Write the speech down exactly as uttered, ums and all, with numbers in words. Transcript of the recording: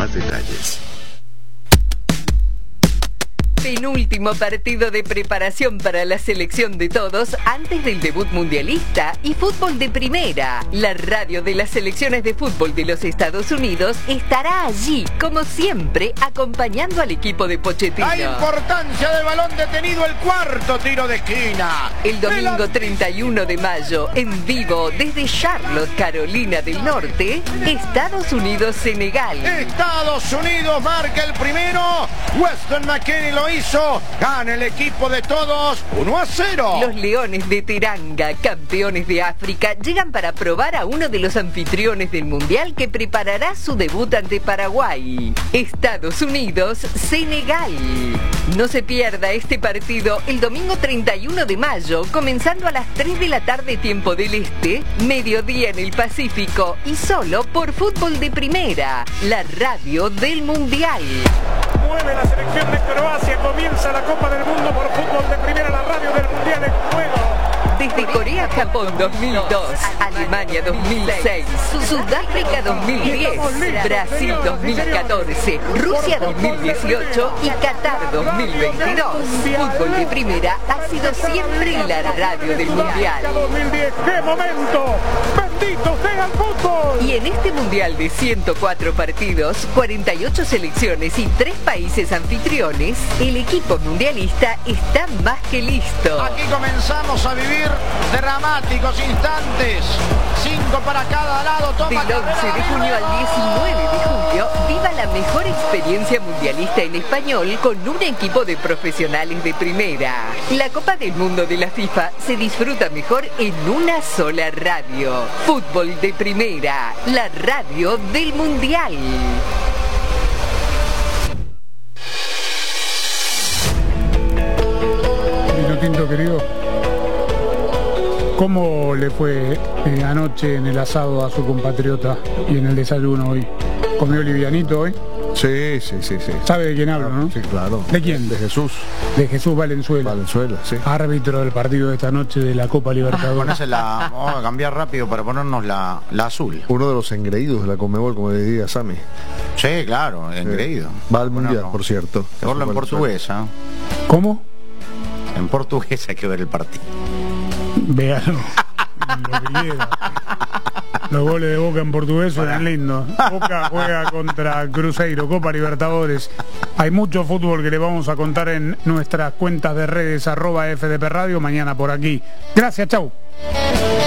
más detalles. Penúltimo partido de preparación para la selección de todos antes del debut mundialista y fútbol de primera. La radio de las selecciones de fútbol de los Estados Unidos estará allí, como siempre, acompañando al equipo de Pochettino. La importancia del balón detenido, el cuarto tiro de esquina. El domingo treinta y uno de mayo, en vivo desde Charlotte, Carolina del Norte, Estados Unidos-Senegal. Estados Unidos marca el primero. Weston McKennie lo hizo. Gana el equipo de todos uno a cero. Los Leones de Teranga, campeones de África, llegan para probar a uno de los anfitriones del Mundial que preparará su debut ante Paraguay. Estados Unidos-Senegal. No se pierda este partido el domingo treinta y uno de mayo, comenzando a las tres de la tarde tiempo del Este, mediodía en el Pacífico y solo por Fútbol de Primera, la radio del Mundial. Mueve la selección de Croacia, comienza la Copa del Mundo por Fútbol de Primera, la radio del Mundial en juego. Desde Corea-Japón dos mil dos, Alemania dos mil seis, Sudáfrica dos mil diez, Brasil dos mil catorce, Rusia dos mil dieciocho y Qatar dos mil veintidós. Fútbol de Primera ha sido siempre la radio del Mundial. dos mil diez, ¡qué momento! ¡Bendito sea el fútbol! Y en este Mundial de ciento cuatro partidos, cuarenta y ocho selecciones y tres países anfitriones, el equipo mundialista está más que listo. Aquí comenzamos a vivir dramáticos instantes. Cinco para cada lado. Toma Del once de junio al diecinueve de julio, viva la mejor experiencia mundialista en español con un equipo de profesionales de primera. La Copa del Mundo de la FIFA se disfruta mejor en una sola radio. Fútbol de Primera, la radio del Mundial. Vino tinto querido, ¿cómo le fue eh, anoche en el asado a su compatriota y en el desayuno hoy? ¿Comió livianito hoy? Sí, sí, sí, sí. ¿Sabe de quién hablo, no? Sí, claro. ¿De quién? De Jesús. De Jesús Valenzuela. Valenzuela, sí. Árbitro del partido de esta noche de la Copa Libertadores. Ponerse la, vamos a cambiar rápido para ponernos la, la azul. Uno de los engreídos de la Conmebol, como le diría Sammy. Sí, claro, engreído. Va al Mundial, por cierto. Verlo en portuguesa. ¿Cómo? En portugués hay que ver el partido. Véalo. Lo que quiera. Los goles de Boca en portugués suenan lindos. Boca juega contra Cruzeiro, Copa Libertadores. Hay mucho fútbol que le vamos a contar en nuestras cuentas de redes, arroba F D P Radio, mañana por aquí. Gracias, chau.